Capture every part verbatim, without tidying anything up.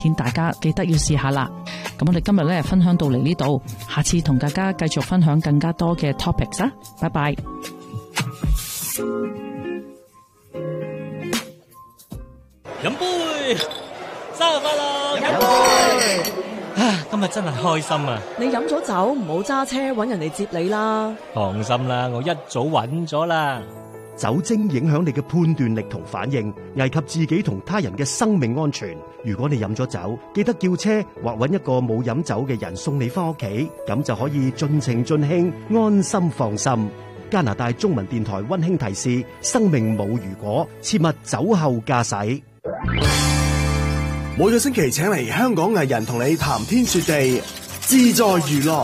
勸大家記得要試下啦。咁我哋今日咧分享到嚟呢度，下次同大家繼續分享更加多嘅 topics 啊！拜拜。 飲杯，生日快樂！飲杯。啊，今日真係開心啊！ 你飲咗酒唔好揸車，搵人嚟接你啦。 放心啦，我一早揾咗啦。 酒精影響你嘅判斷力同反應，危及自己同他人嘅生命安全。如果你飲咗酒，記得叫車或搵一個冇飲酒嘅人送你翻屋企，咁就可以盡情盡興，安心放心。加拿大中文電台溫馨提示：生命冇如果，切勿酒後駕駛。 每個星期請嚟香港藝人同你談天說地，自在娛樂。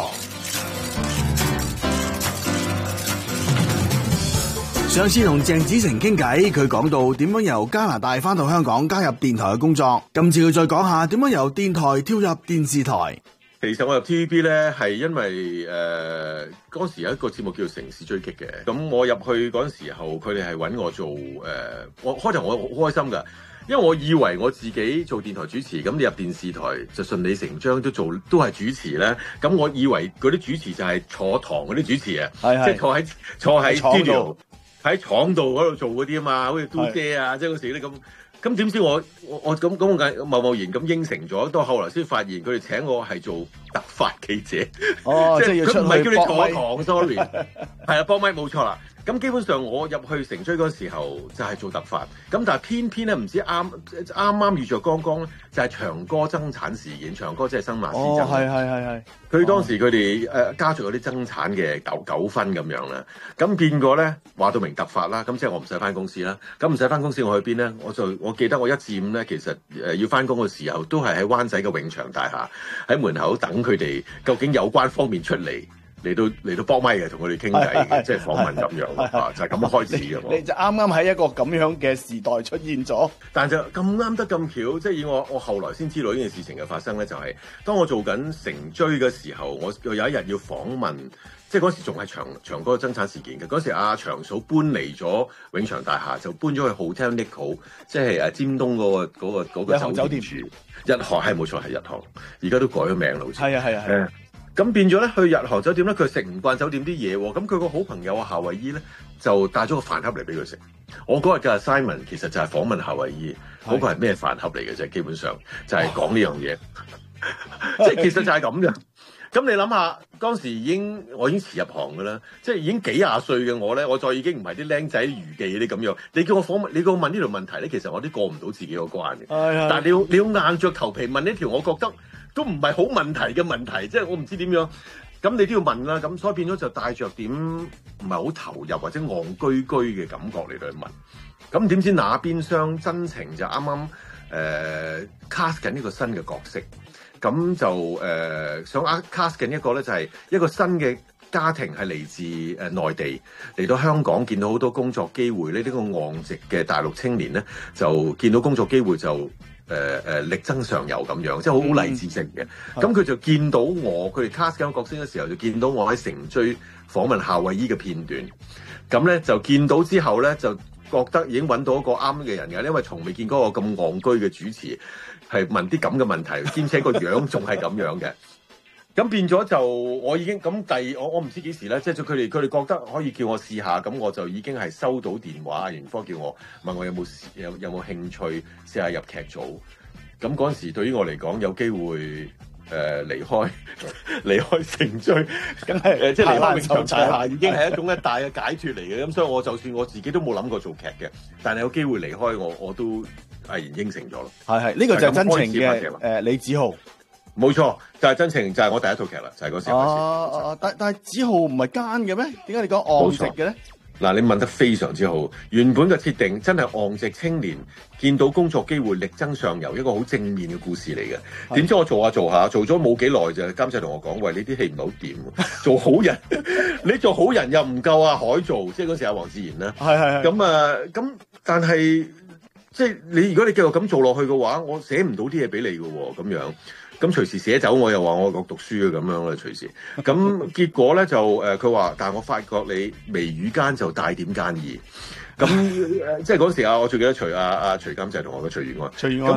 上次同鄭子誠傾偈，佢講到點樣由加拿大翻到香港加入電台嘅工作。今次佢再講下點樣由電台跳入電視台。 其實我入 T V B 咧係因為誒嗰、呃、時有一個節目叫做《城市追擊》嘅，咁我入去嗰陣時候，佢哋係揾我做誒、呃，我開頭我好開心㗎，因為我以為我自己做電台主持，咁你入電視台就順理成章都做都係主持咧，咁我以為嗰啲主持就係坐堂嗰啲主持啊，即係坐喺坐喺 studio 喺廠度嗰度做嗰啲啊嘛，好似嘟姐啊，即係嗰時啲咁。咁點知我我我咁咁我貿貿然咁應承咗，到後來先發現佢哋請我係做突發記者， 哦， 即係佢唔係叫你坐堂，sorry，係啊，幫咪冇錯啦。咁基本上我入去城追嗰時候就係做突發，咁但係偏偏咧唔知啱啱啱遇着剛剛咧就係長哥爭產事件，長哥即係新馬師曾， 哦，係係係係。 佢當時佢哋誒家族有啲爭產嘅糾糾紛咁樣啦，咁變過咧話到明突發啦，咁即係我唔使翻公司啦，咁唔使翻公司我去邊咧？我就我記得我一至五咧，其實誒要翻工嘅時候都係喺灣仔嘅永祥大廈喺門口等佢哋，究竟有關方面出嚟。嚟到嚟到幫咪嘅，同佢哋傾偈嘅，即係訪問咁樣啊，就係咁樣開始嘅。 你就啱啱喺一個咁樣嘅時代出現咗， 但就咁啱得咁巧，即係以我我後來先知道呢件事情嘅發生咧，就係、是、當我做緊城追嘅時候，我有一日要訪問，即係嗰時仲係長長哥爭產事件嘅。嗰時阿長嫂搬離咗永祥大廈，就搬咗去 Hotel Nico， 即係誒尖東嗰、那個嗰、那個那個酒店住。日航係冇錯係日航，而家都改咗名啦，好似係啊係啊係。 咁變咗咧，去日航酒店咧，佢食唔慣酒店啲嘢喎。咁佢個好朋友啊，夏威夷咧，就帶咗個飯盒嚟俾佢食。我嗰日嘅 assignment 其實就係訪問夏威夷，嗰、嗰個係咩飯盒嚟嘅啫？基本上就係講呢樣嘢，即係其實就係咁嘅。咁你諗下，當時已經我已經遲入行㗎啦，即係已經幾廿歲嘅我咧，我再已經唔係啲僆仔娛記嗰啲咁樣。你叫我訪問，你叫我問呢條問題咧，其實我都過唔到自己個關嘅。但係你要你要硬着頭皮問呢條，我覺得都唔係好問題嘅問題，即係我唔知點樣。咁你都要問啦，咁所以變咗就帶着點唔係好投入或者戇居居嘅感覺嚟到去問。咁點知那邊廂真情就啱啱誒 cast 緊呢個新嘅角色。咁就誒、呃、想 cast 緊一個咧，就係、是、一個新嘅家庭係嚟自誒、呃、內地嚟到香港，見到好多工作機會咧。呢、這個昂直嘅大陸青年咧，就見到工作機會就誒誒、呃、力爭上游咁樣，即係好好勵志性嘅。咁佢、嗯、就見到我，佢哋 cast 緊個角色嘅時候，就見到我喺城追訪問夏威夷嘅片段。咁咧就見到之後咧，就覺得已經揾到一個啱嘅人嘅，因為從未見過個咁戇居嘅主持。係問啲咁嘅問題，兼且個樣仲係咁樣嘅，咁變咗就我已經咁第我我唔知幾時咧，即係佢哋佢哋覺得可以叫我試下，咁我就已經係收到電話，阿元科叫我問我有冇有有冇興趣試下入劇組，咁嗰陣時對於我嚟講有機會誒、呃、離開離開城追，梗係誒即係離開永祥大廈已經係一種一大嘅解脫嚟嘅，咁所以我就算我自己都冇諗過做劇嘅，但係有機會離開我我都。毅然應承咗咯， 係係呢個就係真情嘅誒李子豪， 冇錯就係、是、真情，就係、是、我第一套劇啦，就係、是、嗰時候。 哦哦，但但係子豪唔係奸嘅咩？點解你講戇直嘅咧？ 嗱，你問得非常之好。原本嘅設定真係戇直青年見到工作機會力爭上游，一個好正面嘅故事嚟嘅。點知我做下做下，做咗冇幾耐就監製同我講：喂，呢啲戲唔係好掂，做好人你做好人又唔夠阿海做，即係嗰時阿黃智賢啦。係係係。咁啊，咁但係。即係你，如果你繼續咁做落去嘅話，我寫唔到啲嘢俾你嘅喎，咁樣咁隨時寫走，我又話我讀讀書嘅咁樣啦，隨時咁結果咧就誒，佢、呃、話，但係我發覺你眉宇間就帶點奸意，咁即係嗰時啊，我最記得徐啊啊徐監製同我嘅徐元安， 徐元安係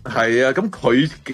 係啊，咁佢